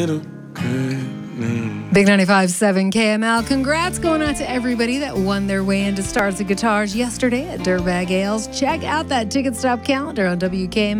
Big 95.7 KML. Congrats going out to everybody that won their way into Stars and Guitars yesterday at Dirtbag Ales. Check out that ticket stop calendar on WKML.